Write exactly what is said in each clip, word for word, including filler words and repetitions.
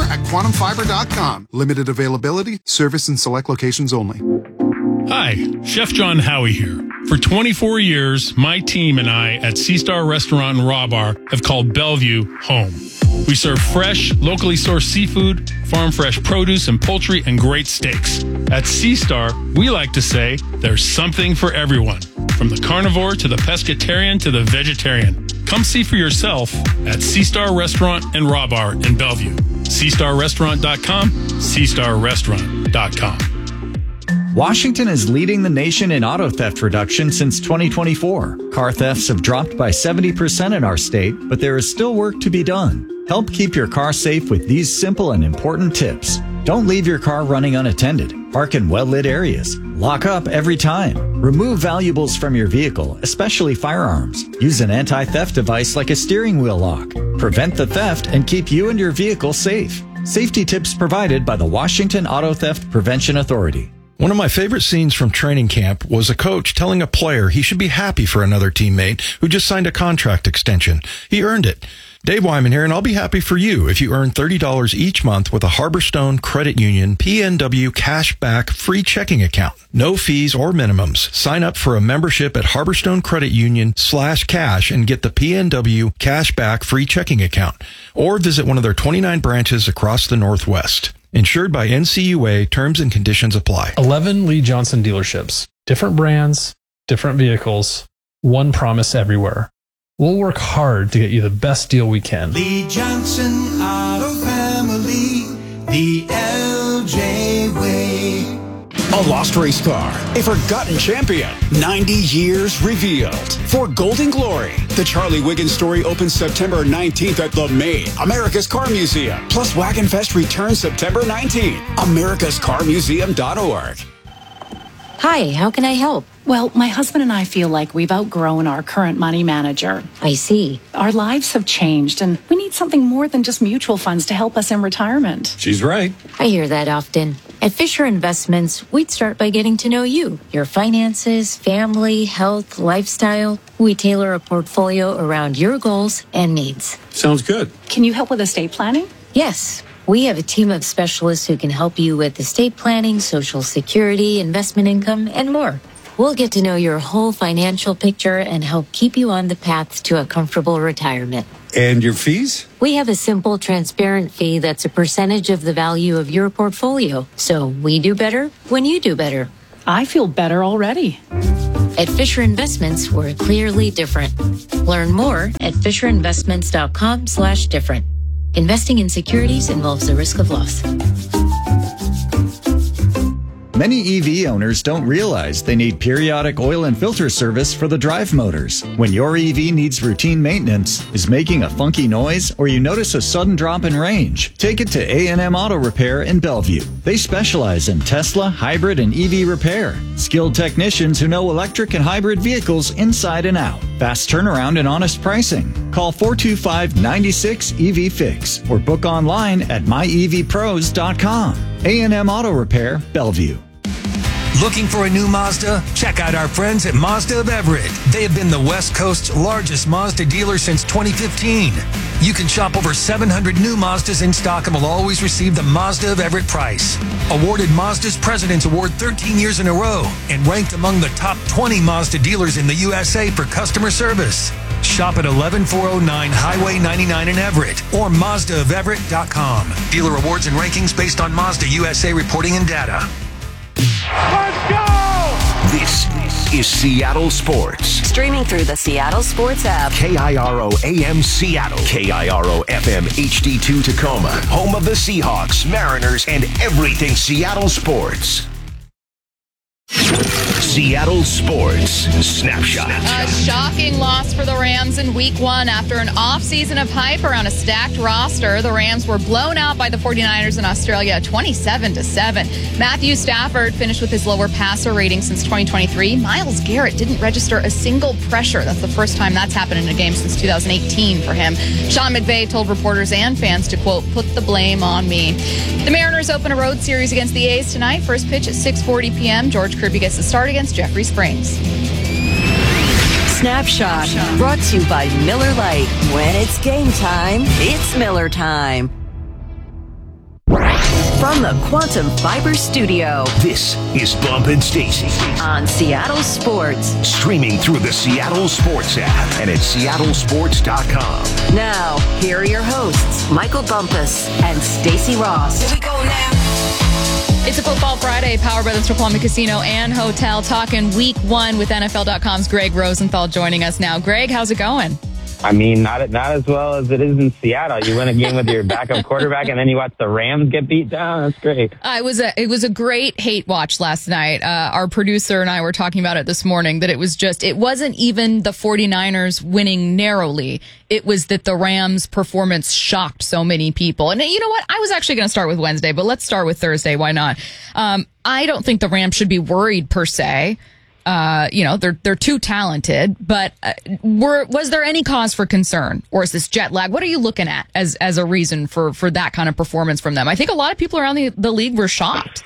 at quantum fiber dot com. Limited availability, service in select locations only. Hi, Chef John Howie here. For twenty-four years, my team and I at Sea Star Restaurant and Raw Bar have called Bellevue home. We serve fresh, locally sourced seafood, farm fresh produce and poultry, and great steaks. At Sea Star, we like to say there's something for everyone, from the carnivore to the pescatarian to the vegetarian. Come see for yourself at Sea Star Restaurant and Raw Bar in Bellevue. sea star restaurant dot com, sea star restaurant dot com. Washington is leading the nation in auto theft reduction since twenty twenty-four. Car thefts have dropped by seventy percent in our state, but there is still work to be done. Help keep your car safe with these simple and important tips. Don't leave your car running unattended. Park in well-lit areas. Lock up every time. Remove valuables from your vehicle, especially firearms. Use an anti-theft device like a steering wheel lock. Prevent the theft and keep you and your vehicle safe. Safety tips provided by the Washington Auto Theft Prevention Authority. One of my favorite scenes from training camp was a coach telling a player he should be happy for another teammate who just signed a contract extension. He earned it. Dave Wyman here, and I'll be happy for you if you earn thirty dollars each month with a Harborstone Credit Union P N W Cashback free checking account. No fees or minimums. Sign up for a membership at Harborstone Credit Union slash cash and get the P N W Cashback free checking account. Or visit one of their twenty-nine branches across the Northwest. Insured by N C U A, terms and conditions apply. eleven Lee Johnson dealerships. Different brands, different vehicles, one promise everywhere. We'll work hard to get you the best deal we can. Lee Johnson Auto Family, the L J way. A lost race car, a forgotten champion, ninety years revealed. For Golden Glory, the Charlie Wiggins story opens September nineteenth at the Maine, America's Car Museum. Plus Wagon Fest returns September nineteenth. americas car museum dot org. Hi, how can I help? Well, my husband and I feel like we've outgrown our current money manager. I see. Our lives have changed, and we need something more than just mutual funds to help us in retirement. She's right. I hear that often. At Fisher Investments, we'd start by getting to know you, your finances, family, health, lifestyle. We tailor a portfolio around your goals and needs. Sounds good. Can you help with estate planning? Yes. We have a team of specialists who can help you with estate planning, Social Security, investment income, and more. We'll get to know your whole financial picture and help keep you on the path to a comfortable retirement. And your fees? We have a simple, transparent fee that's a percentage of the value of your portfolio. So we do better when you do better. I feel better already. At Fisher Investments, we're clearly different. Learn more at fisher investments dot com slash different. Investing in securities involves the risk of loss. Many E V owners don't realize they need periodic oil and filter service for the drive motors. When your E V needs routine maintenance, is making a funky noise, or you notice a sudden drop in range, take it to A and M Auto Repair in Bellevue. They specialize in Tesla, hybrid, and E V repair. Skilled technicians who know electric and hybrid vehicles inside and out. Fast turnaround and honest pricing. Call four two five, nine six E V Fix or book online at my e v pros dot com. A and M Auto Repair, Bellevue. Looking for a new Mazda? Check out our friends at Mazda of Everett. They have been the West Coast's largest Mazda dealer since twenty fifteen. You can shop over seven hundred new Mazdas in stock and will always receive the Mazda of Everett price. Awarded Mazda's President's Award thirteen years in a row and ranked among the top twenty Mazda dealers in the U S A for customer service. Shop at eleven four oh nine Highway ninety-nine in Everett or Mazda of Everett dot com. Dealer awards and rankings based on Mazda U S A reporting and data. Let's go! This is Seattle Sports. Streaming through the Seattle Sports app. K I R O A M Seattle. K I R O F M H D two Tacoma. Home of the Seahawks, Mariners, and everything Seattle Sports. Seattle Sports Snapshot. A shocking loss for the Rams in week one after an offseason of hype around a stacked roster. The Rams were blown out by the forty-niners in Australia twenty-seven to seven. Matthew Stafford finished with his lower passer rating since twenty twenty-three. Myles Garrett didn't register a single pressure. That's the first time that's happened in a game since two thousand eighteen for him. Sean McVay told reporters and fans to, quote, put the blame on me. The Mariners open a road series against the A's tonight. First pitch at six forty p.m. George Kirby gets the start against Jeffrey Springs. Snapshot, brought to you by Miller Lite. When it's game time, it's Miller time. From the Quantum Fiber Studio. This is Bump and Stacy on Seattle Sports. Streaming through the Seattle Sports app and at seattle sports dot com. Now, here are your hosts, Michael Bumpus and Stacy Ross. Here we go now. It's a Football Friday, powered by the Snoqualmie Casino and Hotel, talking week one with N F L dot com's Greg Rosenthal joining us now. Greg, how's it going? I mean, not not as well as it is in Seattle. You win a game with your backup quarterback, and then you watch the Rams get beat down. That's great. Uh, it was a it was a great hate watch last night. Uh, our producer and I were talking about it this morning, that it was just, it wasn't even the 49ers winning narrowly. It was that the Rams' performance shocked so many people. And you know what? I was actually going to start with Wednesday, but let's start with Thursday. Why not? Um, I don't think the Rams should be worried per se. Uh, you know, they're they're too talented, but uh, were was there any cause for concern, or is this jet lag? What are you looking at as as a reason for, for that kind of performance from them? I think a lot of people around the, the league were shocked.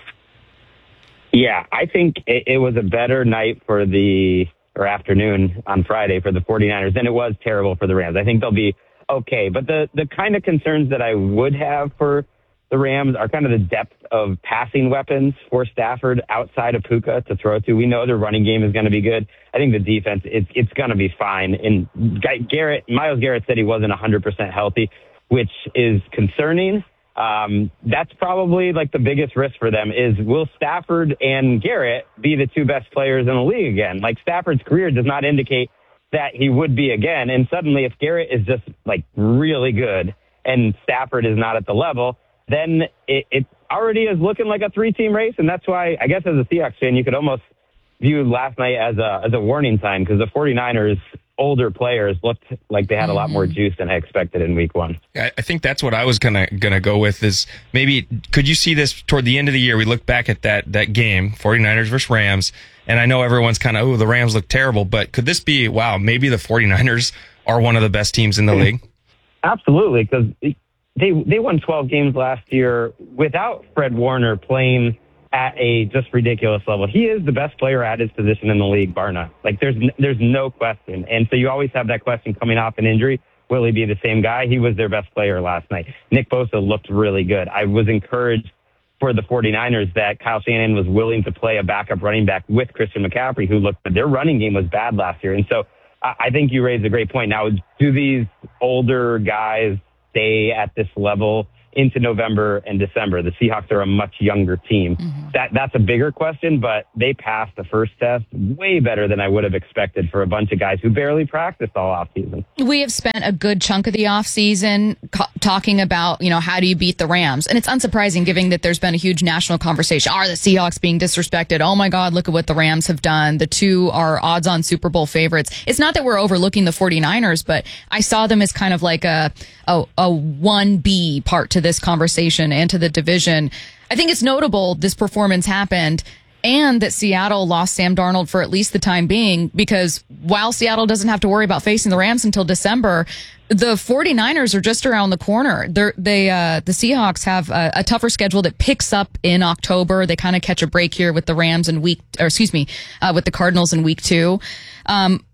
Yeah, I think it, it was a better night for the, or afternoon on Friday for the 49ers than it was terrible for the Rams. I think they'll be okay, but the, the kind of concerns that I would have for the Rams are kind of the depth of passing weapons for Stafford outside of Puka to throw to. We know their running game is going to be good. I think the defense, it's, it's going to be fine. And Garrett, Myles Garrett said he wasn't one hundred percent healthy, which is concerning. Um, that's probably like the biggest risk for them is, will Stafford and Garrett be the two best players in the league again? Like, Stafford's career does not indicate that he would be again. And suddenly if Garrett is just like really good and Stafford is not at the level, then it, it already is looking like a three-team race, and that's why, I guess as a Seahawks fan, you could almost view last night as a as a warning sign, because the 49ers' older players looked like they had a lot more juice than I expected in week one. I think that's what I was gonna gonna go with, is maybe could you see this toward the end of the year? We look back at that that game, 49ers versus Rams, and I know everyone's kind of, oh, the Rams look terrible, but could this be, wow, maybe the 49ers are one of the best teams in the league? Absolutely, because They they won twelve games last year without Fred Warner playing at a just ridiculous level. He is the best player at his position in the league, bar none. Like, there's there's no question. And so you always have that question coming off an injury. Will he be the same guy? He was their best player last night. Nick Bosa looked really good. I was encouraged for the 49ers that Kyle Shanahan was willing to play a backup running back with Christian McCaffrey, who looked good. Their running game was bad last year. And so I think you raised a great point. Now, do these older guys stay at this level into November and December? The Seahawks are a much younger team. Mm-hmm. That That's a bigger question, but they passed the first test way better than I would have expected for a bunch of guys who barely practiced all offseason. We have spent a good chunk of the offseason co- talking about, you know, how do you beat the Rams? And it's unsurprising, given that there's been a huge national conversation. Are the Seahawks being disrespected? Oh my God, look at what the Rams have done. The two are odds-on Super Bowl favorites. It's not that we're overlooking the 49ers, but I saw them as kind of like a, a, a one B part to this conversation and to the division. I think it's notable this performance happened, and that Seattle lost Sam Darnold for at least the time being, because while Seattle doesn't have to worry about facing the Rams until December, the 49ers are just around the corner. They're, they, uh, the Seahawks have a, a tougher schedule that picks up in October. They kind of catch a break here with the Rams in week, or excuse me, uh, with the Cardinals in week two. Um,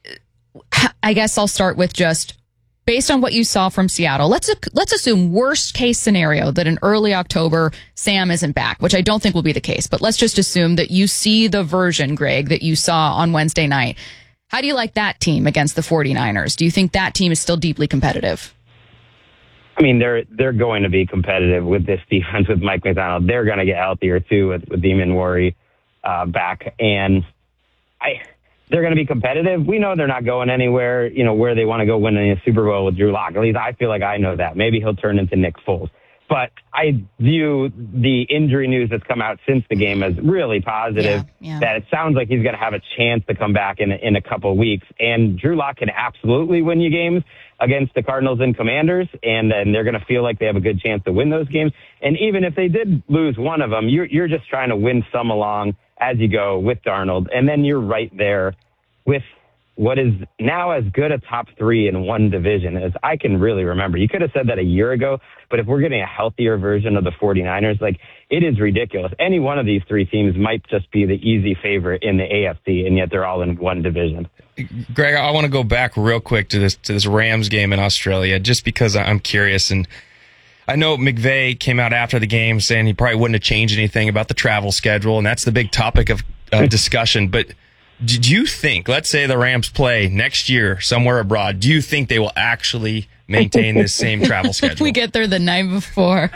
I guess I'll start with just, based on what you saw from Seattle, let's let's assume worst case scenario that in early October Sam isn't back, which I don't think will be the case, but let's just assume that you see the version, Greg, that you saw on Wednesday night. How do you like that team against the 49ers? Do you think that team is still deeply competitive? I mean, they're they're going to be competitive with this defense with Mike McDonald. They're going to get healthier too with with Demon Worry uh, back, and I. They're going to be competitive. We know they're not going anywhere, you know, where they want to go win a Super Bowl with Drew Lock. At least I feel like I know that. Maybe he'll turn into Nick Foles. But I view the injury news that's come out since the game as really positive, yeah, yeah. that it sounds like he's going to have a chance to come back in, in a couple weeks. And Drew Lock can absolutely win you games against the Cardinals and Commanders, and then they're going to feel like they have a good chance to win those games. And even if they did lose one of them, you're, you're just trying to win some along as you go with Darnold. And then you're right there with what is now as good a top three in one division as I can really remember. You could have said that a year ago, but if we're getting a healthier version of the 49ers, like, it is ridiculous. Any one of these three teams might just be the easy favorite in the A F C, and yet they're all in one division. Greg, I want to go back real quick to this to this Rams game in Australia, just because I'm curious. And I know McVay came out after the game saying he probably wouldn't have changed anything about the travel schedule, and that's the big topic of uh, discussion. But did you think, let's say the Rams play next year somewhere abroad, do you think they will actually maintain this same travel schedule? We get there the night before.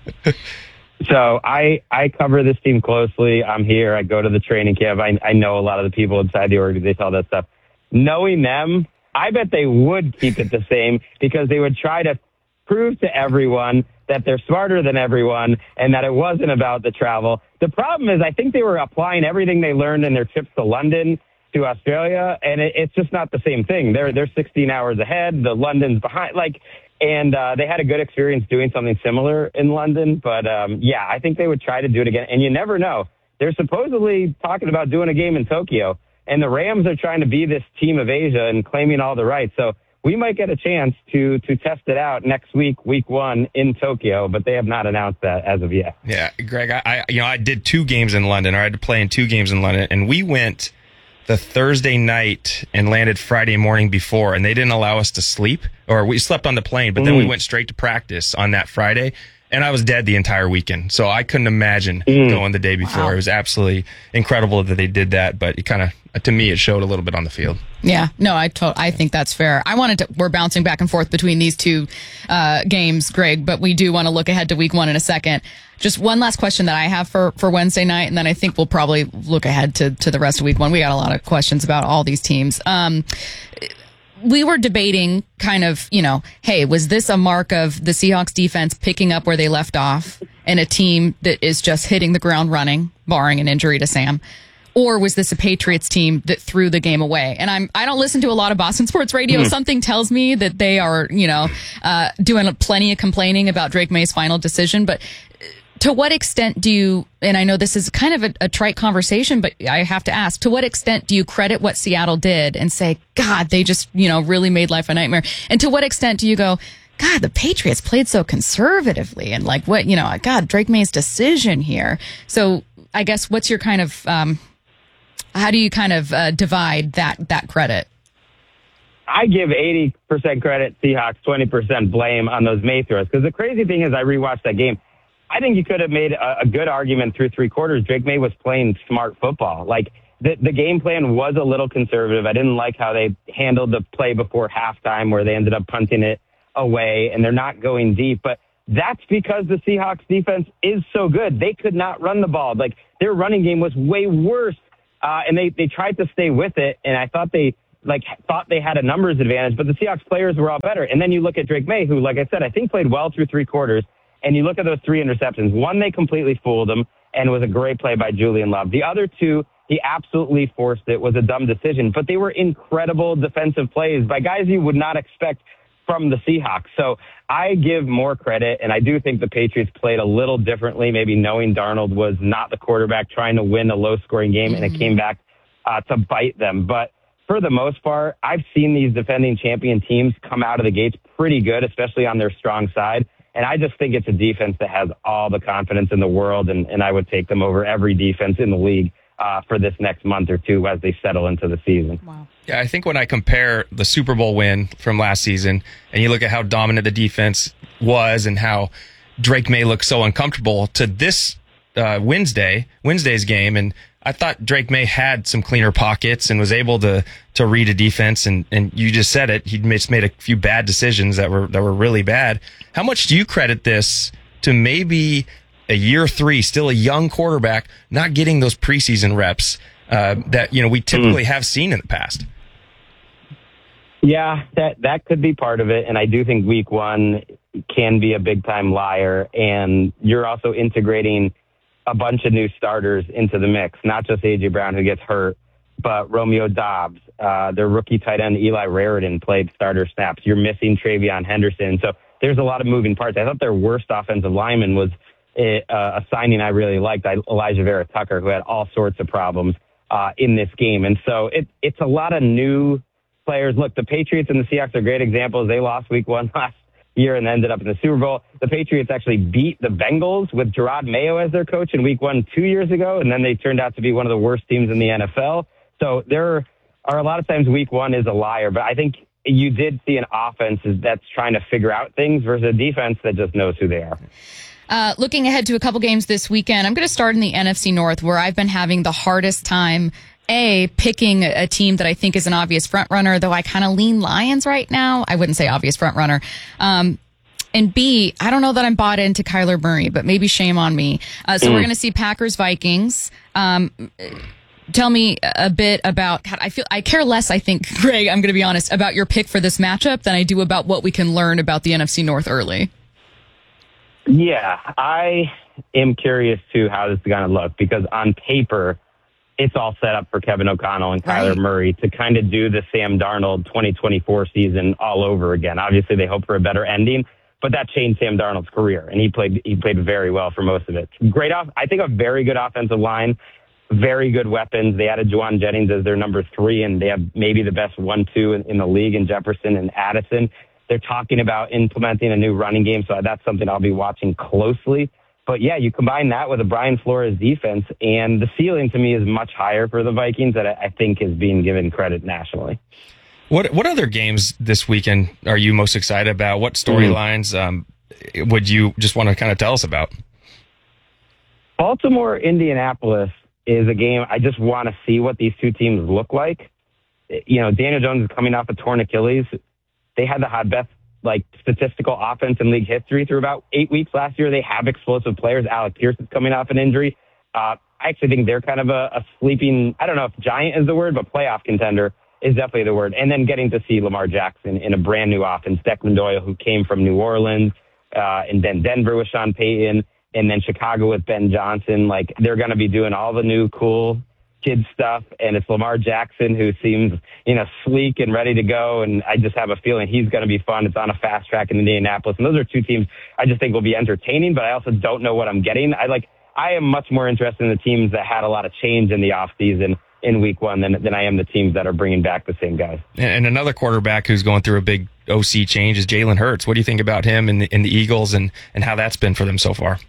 So I, I cover this team closely. I'm here. I go to the training camp. I, I know a lot of the people inside the organization, all that stuff. Knowing them, I bet they would keep it the same because they would try to prove to everyone that they're smarter than everyone and that it wasn't about the travel. The problem is I think they were applying everything they learned in their trips to London, to Australia, and it, it's just not the same thing. They're they're sixteen hours ahead. The London's behind. Like, and uh, they had a good experience doing something similar in London. But, um, yeah, I think they would try to do it again. And you never know. They're supposedly talking about doing a game in Tokyo, and the Rams are trying to be this team of Asia and claiming all the rights. So we might get a chance to to test it out next week, week one in Tokyo, but they have not announced that as of yet. Yeah, Greg, I, I you know I did two games in London, or I had to play in two games in London, and we went the Thursday night and landed Friday morning before, and they didn't allow us to sleep, or we slept on the plane, but then mm. we went straight to practice on that Friday. And I was dead the entire weekend, so I couldn't imagine mm. going the day before. Wow. It was absolutely incredible that they did that, but it kind of, to me, it showed a little bit on the field. Yeah, no, I to- I think that's fair. I wanted to, we're bouncing back and forth between these two uh, games, Greg, but we do want to look ahead to week one in a second. Just one last question that I have for, for Wednesday night, and then I think we'll probably look ahead to, to the rest of week one. We got a lot of questions about all these teams. Um, we were debating kind of, you know, hey, was this a mark of the Seahawks defense picking up where they left off and a team that is just hitting the ground running, barring an injury to Sam? Or was this a Patriots team that threw the game away? And I'm, I don't listen to a lot of Boston sports radio. Mm. Something tells me that they are, you know, uh, doing plenty of complaining about Drake May's final decision. But to what extent do you, and I know this is kind of a, a trite conversation, but I have to ask, to what extent do you credit what Seattle did and say, God, they just, you know, really made life a nightmare? And to what extent do you go, God, the Patriots played so conservatively and like what, you know, God, Drake May's decision here. So I guess what's your kind of, um, how do you kind of uh, divide that, that credit? I give eighty percent credit Seahawks, twenty percent blame on those May throws. Because the crazy thing is I rewatched that game. I think you could have made a, a good argument through three quarters. Drake May was playing smart football. Like, the, the game plan was a little conservative. I didn't like how they handled the play before halftime where they ended up punting it away, and they're not going deep. But that's because the Seahawks defense is so good. They could not run the ball. Like, their running game was way worse, uh, and they, they tried to stay with it, and I thought they like thought they had a numbers advantage, but the Seahawks players were all better. And then you look at Drake May, who, like I said, I think played well through three quarters. And you look at those three interceptions. One, they completely fooled him, and it was a great play by Julian Love. The other two, he absolutely forced it. It was a dumb decision. But they were incredible defensive plays by guys you would not expect from the Seahawks. So I give more credit, and I do think the Patriots played a little differently, maybe knowing Darnold was not the quarterback trying to win a low-scoring game, mm-hmm. and it came back uh, to bite them. But for the most part, I've seen these defending champion teams come out of the gates pretty good, especially on their strong side. And I just think it's a defense that has all the confidence in the world, and, and I would take them over every defense in the league uh, for this next month or two as they settle into the season. Wow. Yeah, I think when I compare the Super Bowl win from last season, and you look at how dominant the defense was and how Drake May looked so uncomfortable, to this uh, Wednesday, Wednesday's game, and I thought Drake May had some cleaner pockets and was able to to read a defense, and, and you just said it. He just made a few bad decisions that were that were really bad. How much do you credit this to maybe a year three, still a young quarterback, not getting those preseason reps uh, that you know we typically mm. have seen in the past? Yeah, that that could be part of it, and I do think week one can be a big time liar, and you're also integrating a bunch of new starters into the mix, not just A J Brown who gets hurt, but Romeo Doubs, uh, their rookie tight end Eli Raritan played starter snaps. You're missing Travion Henderson. So there's a lot of moving parts. I thought their worst offensive lineman was a, a signing I really liked, Elijah Vera Tucker, who had all sorts of problems uh, in this game. And so it, it's a lot of new players. Look, the Patriots and the Seahawks are great examples. They lost week one last year and ended up in the Super Bowl. The Patriots actually beat the Bengals with Gerard Mayo as their coach in week one two years ago, and then they turned out to be one of the worst teams in the N F L. So there are a lot of times week one is a liar, but I think you did see an offense that's trying to figure out things versus a defense that just knows who they are. Uh, looking ahead to a couple games this weekend, I'm going to start in the N F C North, where I've been having the hardest time, A, picking a team that I think is an obvious front runner, though I kind of lean Lions right now. I wouldn't say obvious front runner. Um, and B, I don't know that I'm bought into Kyler Murray, but maybe shame on me. Uh, so mm. we're going to see Packers Vikings. Um, tell me a bit about, I feel, I care less, I think, Greg, I'm going to be honest, about your pick for this matchup than I do about what we can learn about the N F C North early. Yeah, I am curious, too, how this is going to look, because on paper, it's all set up for Kevin O'Connell and Kyler right. Murray to kind of do the Sam Darnold twenty twenty-four season all over again. Obviously, they hope for a better ending, but that changed Sam Darnold's career, and he played he played very well for most of it. Great off, I think a very good offensive line, very good weapons. They added Juwan Jennings as their number three, and they have maybe the best one two in, in the league in Jefferson and Addison. They're talking about implementing a new running game, so that's something I'll be watching closely. But, yeah, you combine that with a Brian Flores defense, and the ceiling to me is much higher for the Vikings that I think is being given credit nationally. What what other games this weekend are you most excited about? What storylines um, would you just want to kind of tell us about? Baltimore, Indianapolis is a game I just want to see what these two teams look like. You know, Daniel Jones is coming off a torn Achilles. They had the hot best like statistical offense in league history through about eight weeks last year. They have explosive players. Alec Pierce is coming off an injury. Uh, I actually think they're kind of a, a sleeping, I don't know if giant is the word, but playoff contender is definitely the word. And then getting to see Lamar Jackson in a brand new offense. Declan Doyle, who came from New Orleans, uh, and then Denver with Sean Payton, and then Chicago with Ben Johnson. Like, they're going to be doing all the new cool kid stuff, and it's Lamar Jackson, who seems, you know, sleek and ready to go, and I just have a feeling he's going to be fun. It's on a fast track in Indianapolis, and those are two teams I just think will be entertaining, but I also don't know what I'm getting. I like, I am much more interested in the teams that had a lot of change in the offseason in week one than, than I am the teams that are bringing back the same guys. And another quarterback who's going through a big O C change is Jalen Hurts. What do you think about him and the, and the Eagles and, and how that's been for them so far?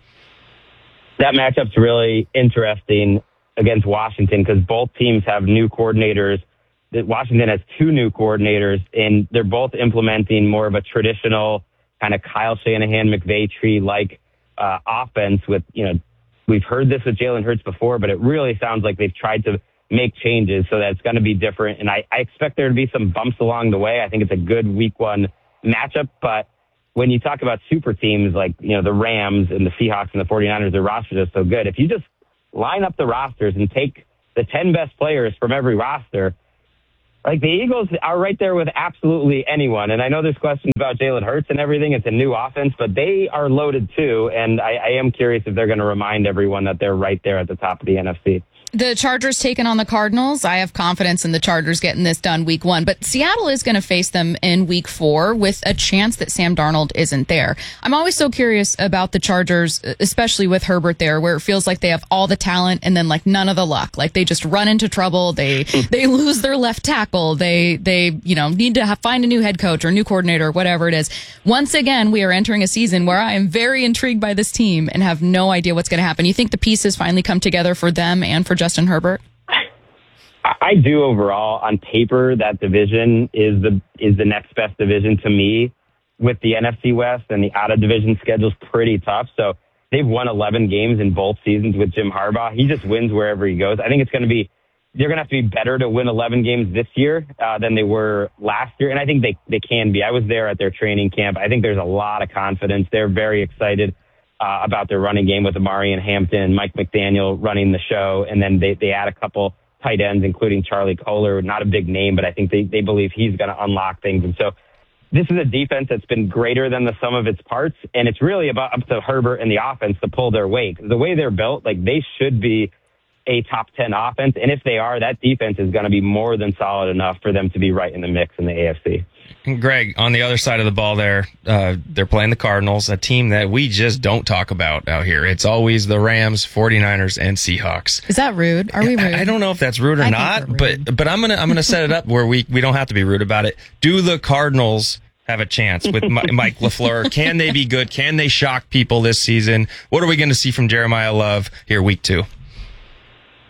That matchup's really interesting against Washington because both teams have new coordinators. Washington has two new coordinators, and they're both implementing more of a traditional kind of Kyle Shanahan, McVay tree-like uh, offense with, you know, we've heard this with Jalen Hurts before, but it really sounds like they've tried to make changes so that it's going to be different. And I, I expect there to be some bumps along the way. I think it's a good week one matchup, but when you talk about super teams like, you know, the Rams and the Seahawks and the 49ers, their rosters are so good. If you just line up the rosters and take the ten best players from every roster, like the Eagles are right there with absolutely anyone. And I know there's questions about Jalen Hurts and everything. It's a new offense, but they are loaded too. And I, I am curious if they're going to remind everyone that they're right there at the top of the N F C. The Chargers taking on the Cardinals. I have confidence in the Chargers getting this done week one, but Seattle is going to face them in week four with a chance that Sam Darnold isn't there. I'm always so curious about the Chargers, especially with Herbert there, where it feels like they have all the talent and then like none of the luck. Like they just run into trouble. They, they lose their left tackle. They, they, you know, need to have, find a new head coach or new coordinator or whatever it is. Once again, we are entering a season where I am very intrigued by this team and have no idea what's going to happen. You think the pieces finally come together for them and for Justin Herbert? I do overall. On paper, that division is the is the next best division to me with the N F C West, and the out-of-division schedule is pretty tough. So they've won eleven games in both seasons with Jim Harbaugh. He just wins wherever he goes. I think it's going to be they're going to have to be better to win eleven games this year uh, than they were last year, and I think they, they can be. I was there at their training camp. I think there's a lot of confidence. They're very excited Uh, about their running game with Amari and Hampton, Mike McDaniel running the show. And then they, they add a couple tight ends, including Charlie Kohler, not a big name, but I think they, they believe he's going to unlock things. And so this is a defense that's been greater than the sum of its parts. And it's really about up to Herbert and the offense to pull their weight. The way they're built, like they should be a top ten offense. And if they are, that defense is going to be more than solid enough for them to be right in the mix in the A F C. Greg, on the other side of the ball there, uh, they're playing the Cardinals, a team that we just don't talk about out here. It's always the Rams, 49ers, and Seahawks. Is that rude? Are we rude? I, I don't know if that's rude or I not, rude. but but I'm gonna I'm gonna set it up where we, we don't have to be rude about it. Do the Cardinals have a chance with Mike LaFleur? Can they be good? Can they shock people this season? What are we going to see from Jeremiah Love here week two?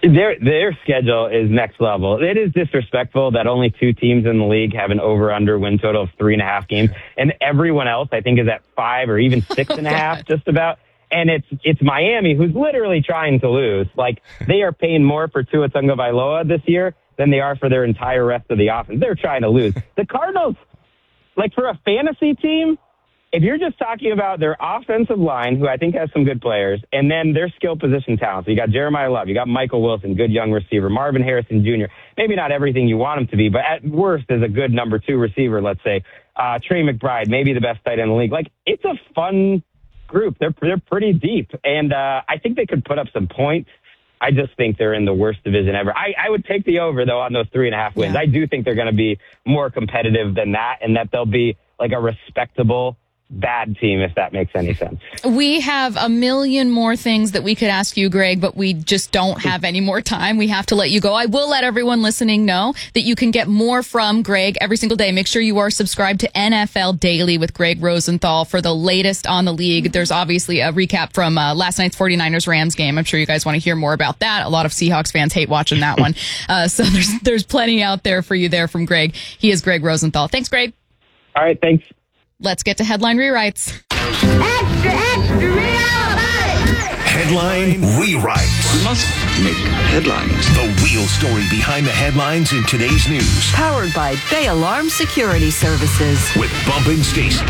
Their their schedule is next level. It is disrespectful that only two teams in the league have an over-under win total of three and a half games, and everyone else I think is at five or even six and a half, just about. And it's it's Miami who's literally trying to lose. Like they are paying more for Tua Tagovailoa this year than they are for their entire rest of the offense. They're trying to lose. The Cardinals, like for a fantasy team, if you're just talking about their offensive line, who I think has some good players, and then their skill position talent. So you got Jeremiah Love, you got Michael Wilson, good young receiver, Marvin Harrison Junior Maybe not everything you want him to be, but at worst is a good number two receiver, let's say. Uh, Trey McBride, maybe the best tight end in the league. Like, it's a fun group. They're, they're pretty deep, and uh, I think they could put up some points. I just think they're in the worst division ever. I, I would take the over, though, on those three and a half wins. Yeah. I do think they're going to be more competitive than that, and that they'll be like a respectable bad team, if that makes any sense. We have a million more things that we could ask you, Greg, but we just don't have any more time. We have to let you go. I will let everyone listening know that you can get more from Greg every single day. Make sure you are subscribed to N F L Daily with Greg Rosenthal for the latest on the league. There's obviously a recap from uh, last night's 49ers Rams game. I'm sure you guys want to hear more about that. A lot of Seahawks fans hate watching that one. Uh, so there's, there's plenty out there for you there from Greg. He is Greg Rosenthal. Thanks, Greg. All right, thanks. Let's get to headline rewrites. Extra, extra, rewrite! Headline rewrites. We must make headlines. The real story behind the headlines in today's news. Powered by Bay Alarm Security Services. With Bump and Stacy.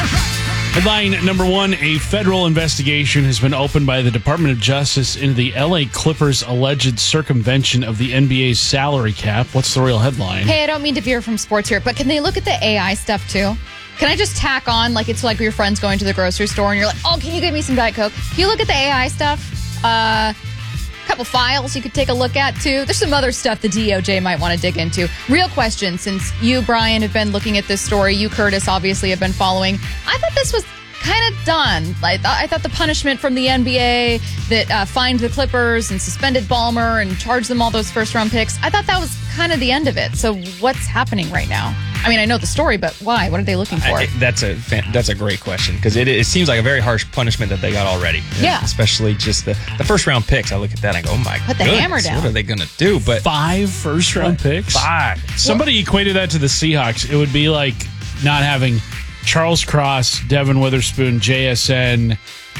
Headline number one, a federal investigation has been opened by the Department of Justice into the L A Clippers' alleged circumvention of the N B A's salary cap. What's the real headline? Hey, I don't mean to veer from sports here, but can they look at the A I stuff too? Can I just tack on, like it's like your friends going to the grocery store and you're like, oh, can you give me some Diet Coke? Can you look at the A I stuff? Uh, a couple files you could take a look at too. There's some other stuff the D O J might want to dig into. Real question, since you, Brian, have been looking at this story, you, Curtis, obviously have been following. I thought this was kind of done. I thought, I thought the punishment from the N B A that uh, fined the Clippers and suspended Ballmer and charged them all those first round picks, I thought that was kind of the end of it. So what's happening right now? I mean, I know the story, but why? What are they looking for? I, that's a that's a great question because it, it seems like a very harsh punishment that they got already. Yeah. Especially just the, the first round picks. I look at that and I go, oh my god. Put the goodness, hammer down. What are they going to do? But Five first round picks? Five. Somebody equated that to the Seahawks. It would be like not having Charles Cross, Devin Witherspoon, J S N,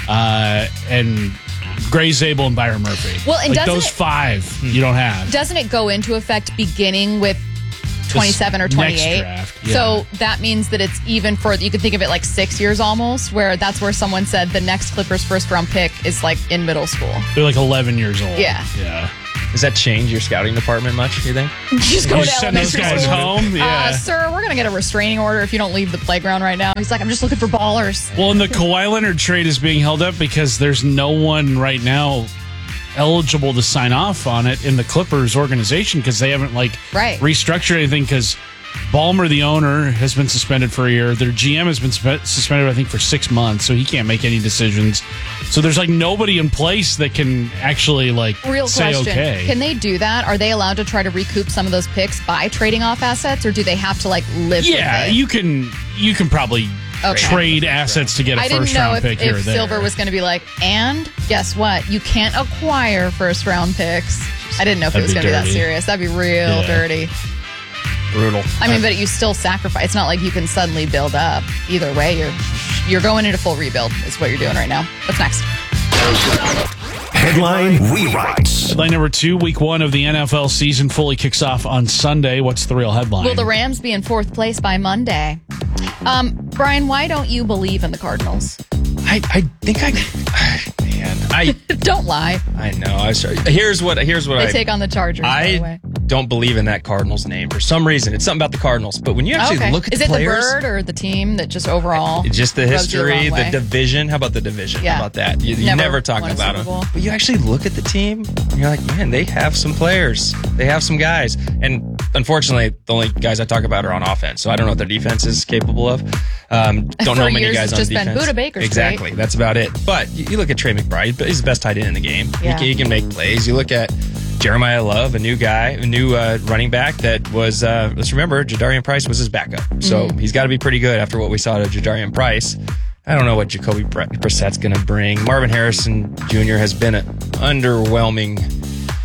uh, and Gray Zabel and Byron Murphy. Well, and like doesn't those it, five you don't have. Doesn't it go into effect beginning with twenty-seven or twenty-eight? Draft, yeah. So that means that it's even for, you could think of it like six years almost, where that's where someone said the next Clippers first round pick is like in middle school. They're like eleven years old. Yeah. Yeah. Does that change your scouting department much, you think? Just go You to send those elementary guys school. home? Yeah. Uh, sir, we're going to get a restraining order if you don't leave the playground right now. He's like, I'm just looking for ballers. Well, and the Kawhi Leonard trade is being held up because there's no one right now eligible to sign off on it in the Clippers organization because they haven't like Right. restructured anything because Ballmer, the owner, has been suspended for a year. Their G M has been spe- suspended, I think, for six months, so he can't make any decisions. So there's like nobody in place that can actually like Real say question. okay. Can they do that? Are they allowed to try to recoup some of those picks by trading off assets, or do they have to like live yeah, with it? you can you can probably Okay. trade assets to get a I didn't first know round if, pick here or if there. Silver was going to be like, and guess what? You can't acquire first round picks. I didn't know if That'd it was be going to be that dirty. serious. That'd be real Yeah. dirty. Brutal. I mean, but you still sacrifice. It's not like you can suddenly build up. Either way, you're you're going into full rebuild is what you're doing right now. What's next? Headline rewrites. Headline number two, week one of the N F L season fully kicks off on Sunday. What's the real headline? Will the Rams be in fourth place by Monday? Um, Brian, why don't you believe in the Cardinals? I, I think I man, I Don't lie. I know. I was, here's what here's what They I take on the Chargers, by the way. I don't believe in that Cardinals name for some reason. It's something about the Cardinals. But when you actually Okay. look at Is the it players, the bird or the team that just overall? just the rubs you the history, wrong the way? division. How about the division? Yeah. How about that? You, you Never never talk won a about Super them. Bowl. But you actually look at the team, and you're like, man, they have some players. They have some guys. And unfortunately, the only guys I talk about are on offense. So I don't know what their defense is capable of. Um, don't For know many years, guys it's on just been defense. Buda Baker Street. Exactly. That's about it. But you, you look at Trey McBride, but he's the best tight end in the game. Yeah. He, can, he can make plays. You look at Jeremiah Love, a new guy, a new uh, running back that was, uh, let's remember, Jadarian Price was his backup. So Mm-hmm. he's got to be pretty good after what we saw to Jadarian Price. I don't know what Jacoby Brissett's going to bring. Marvin Harrison Junior has been an underwhelming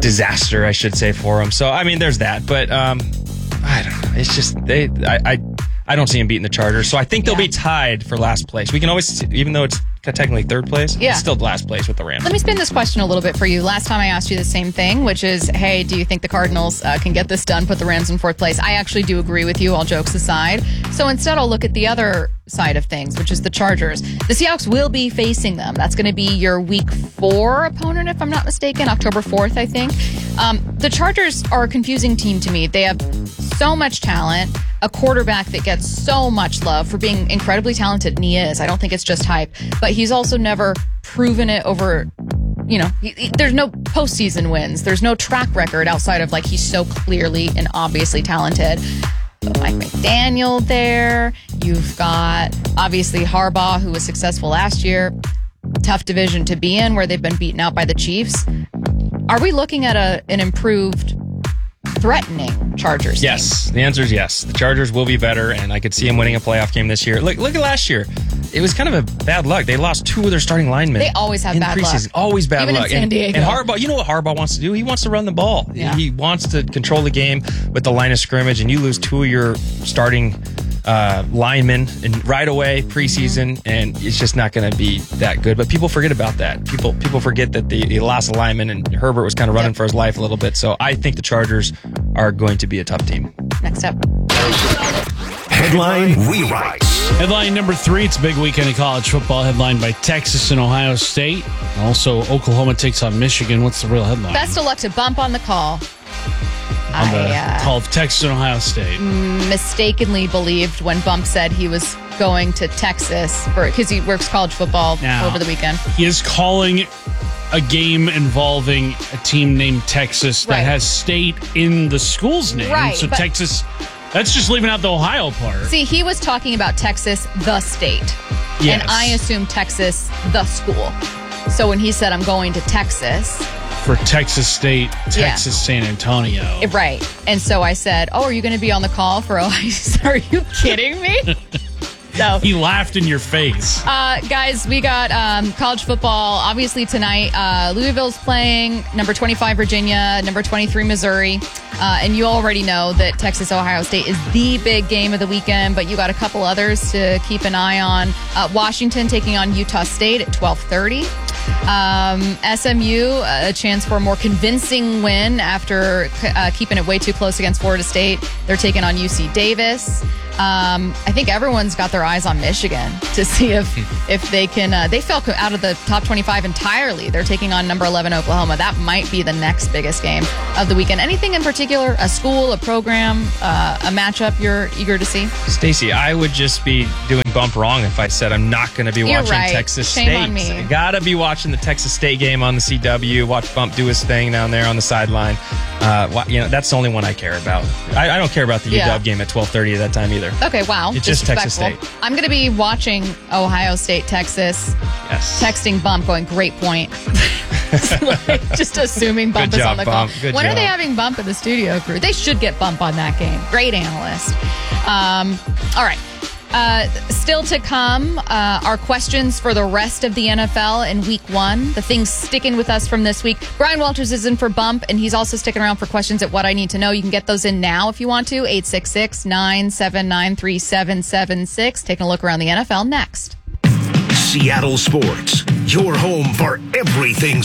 disaster, I should say, for them. So, I mean, there's that. But um, I don't know. It's just, they. I, I I don't see them beating the Chargers. So I think they'll Yeah. be tied for last place. We can always, even though it's technically third place, Yeah. it's still last place with the Rams. Let me spin this question a little bit for you. Last time I asked you the same thing, which is, hey, do you think the Cardinals uh, can get this done, put the Rams in fourth place? I actually do agree with you, all jokes aside. So instead, I'll look at the other side of things, which is the Chargers. The Seahawks will be facing them. That's going to be your week four opponent, if I'm not mistaken, October fourth, I think. Um, the Chargers are a confusing team to me. They have so much talent, a quarterback that gets so much love for being incredibly talented, and he is. I don't think it's just hype, but he's also never proven it over, you know, he, he- there's no postseason wins. There's no track record outside of like he's so clearly and obviously talented. But Mike McDaniel there. You've got obviously Harbaugh, who was successful last year. Tough division to be in where they've been beaten out by the Chiefs. Are we looking at a an improved, threatening Chargers team? Yes, the answer is yes. The Chargers will be better, and I could see them winning a playoff game this year. Look, look at last year. It was kind of a bad luck. They lost two of their starting linemen. They always have in bad preseason. luck. Always bad Even in luck. San and, Diego. and Harbaugh, you know what Harbaugh wants to do? He wants to run the ball. Yeah. He wants to control the game with the line of scrimmage, and you lose two of your starting uh, linemen and right away preseason, and it's just not going to be that good. But people forget about that. People people forget that they, they lost a lineman, and Herbert was kind of running Yep. for his life a little bit. So I think the Chargers are going to be a tough team. Next up. Headline rewrites. Headline number three, it's a big weekend of college football, headlined by Texas and Ohio State. Also, Oklahoma takes on Michigan. What's the real headline? Best of luck to Bump on the call. on the I, uh, call of Texas and Ohio State. mistakenly believed when Bump said he was going to Texas for because he works college football Now, over the weekend. He is calling a game involving a team named Texas that Right. has state in the school's name. Right, So but- Texas, that's just leaving out the Ohio part. See, he was talking about Texas, the state. Yes. And I assumed Texas, the school. So when he said, I'm going to Texas, For Texas State, Yeah. Texas San Antonio. eh, right. And so I said, oh, are you going to be on the call for Ohio State? Are you kidding me? So He laughed in your face. Uh, guys, we got um, college football. Obviously tonight, uh, Louisville's playing number twenty-five Virginia, number twenty-three Missouri, uh, and you already know that Texas Ohio State is the big game of the weekend. But you got a couple others to keep an eye on. Uh, Washington taking on Utah State at twelve thirty. Um, S M U, a chance for a more convincing win after uh, keeping it way too close against Florida State. They're taking on U C Davis. Um, I think everyone's got their eyes on Michigan to see if if they can. Uh, they fell co- out of the top twenty-five entirely. They're taking on number eleven Oklahoma. That might be the next biggest game of the weekend. Anything in particular? A school, a program, uh, a matchup you're eager to see? Stacey, I would just be doing Bump wrong if I said I'm not going to be You're watching right. Texas Shame State. on me. I gotta be watching the Texas State game on the C W. Watch Bump do his thing down there on the sideline. Uh, wha- you know, that's the only one I care about. I, I don't care about the Yeah. U W game at twelve thirty at that time either. Okay, wow. It's just Texas Disrespectful. State. I'm going to be watching Ohio State, Texas. Yes. Texting Bump, going, great point. Just assuming Bump Good is job, on the Bump. call. Good when are job. they having Bump in the studio crew? They should get Bump on that game. Great analyst. Um, all right. Uh, still to come, uh, our questions for the rest of the N F L in week one. The things sticking with us from this week. Brian Walters is in for Bump, and he's also sticking around for questions at What I Need to Know. You can get those in now if you want to. eight six six, nine seven nine, three seven seven six. Taking a look around the N F L next. Seattle Sports, your home for everything